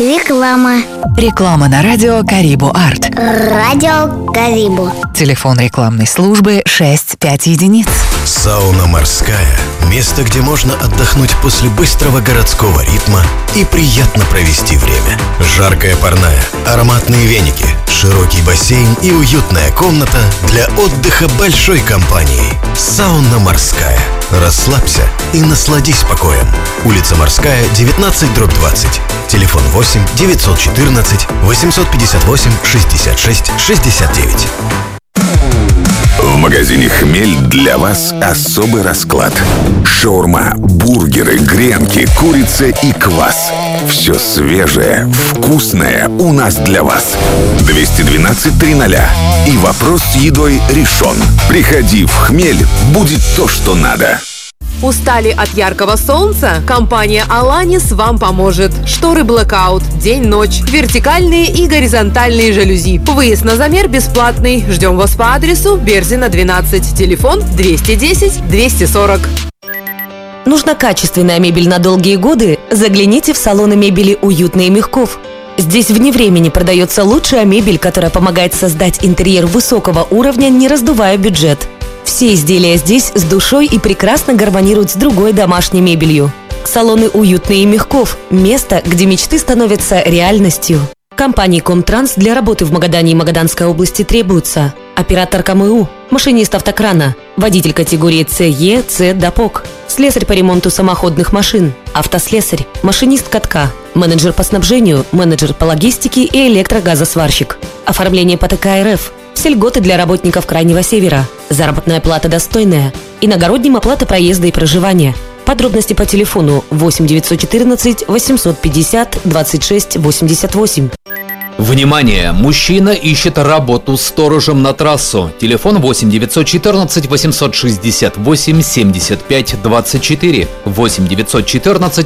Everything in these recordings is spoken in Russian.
Реклама. Реклама на радио Карибу Арт. Радио Карибу. Телефон рекламной службы 65 единиц. Сауна морская. Место, где можно отдохнуть после быстрого городского ритма и приятно провести время. Жаркая парная, ароматные веники, широкий бассейн и уютная комната для отдыха большой компанией. Сауна морская. Расслабься и насладись покоем. Улица Морская, 19/20. Телефон 8 914 858 66 69. В магазине «Хмель» для вас особый расклад. Шаурма, бургеры, гренки, курица и квас. Все свежее, вкусное у нас для вас. 212 300. И вопрос с едой решен. Приходи в «Хмель», будет то, что надо. Устали от яркого солнца? Компания Alanis вам поможет. Шторы Blackout, день-ночь, вертикальные и горизонтальные жалюзи. Выезд на замер бесплатный. Ждем вас по адресу Берзина, 12. Телефон 210 240. Нужна качественная мебель на долгие годы? Загляните в салоны мебели «Уютно и Мягков». Здесь вне времени продается лучшая мебель, которая помогает создать интерьер высокого уровня, не раздувая бюджет. Все изделия здесь с душой и прекрасно гармонируют с другой домашней мебелью. Салоны «Уютно и Мягков» – место, где мечты становятся реальностью. Компании «Комтранс» для работы в Магадане и Магаданской области требуются: оператор КМУ, машинист автокрана, водитель категории ЦЕ, С, ДАПОК, слесарь по ремонту самоходных машин, автослесарь, машинист катка, менеджер по снабжению, менеджер по логистике и электрогазосварщик. Оформление ПТК РФ. Все льготы для работников Крайнего Севера. Заработная плата достойная. Иногородним оплата проезда и проживания. Подробности по телефону 8 914 850 26 88. Внимание! Мужчина ищет работу сторожем на трассу. Телефон 8 914 868 75 24. 8 914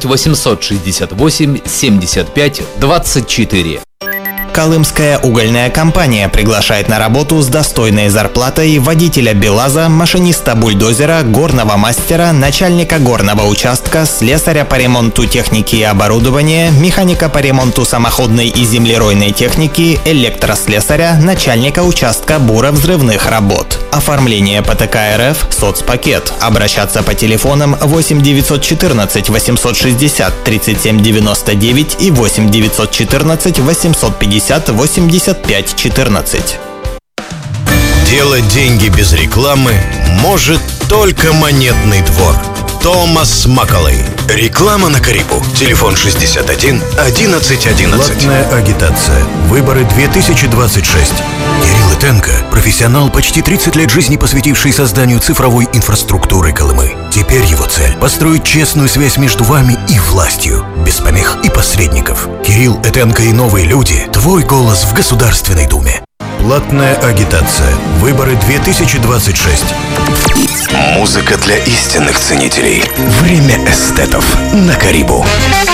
868 75 24. Колымская угольная компания приглашает на работу с достойной зарплатой водителя БелАЗа, машиниста бульдозера, горного мастера, начальника горного участка, слесаря по ремонту техники и оборудования, механика по ремонту самоходной и землеройной техники, электрослесаря, начальника участка буровзрывных работ. Оформление ПТК РФ, соцпакет. Обращаться по телефонам 8 914 860 37 99 и 8 914 850 85 14. Делать деньги без рекламы может только Монетный двор. Томас Макколей. Реклама на Карибу. Телефон 61 11 11. Платная агитация. Выборы 2026. Кирилл Итенко – профессионал, почти 30 лет жизни посвятивший созданию цифровой инфраструктуры Колымы. Теперь его цель – построить честную связь между вами и властью, без помех и посредников. Кирилл Итенко и новые люди – твой голос в Государственной Думе. Платная агитация. Выборы 2026. Музыка для истинных ценителей. Время эстетов на Карибу.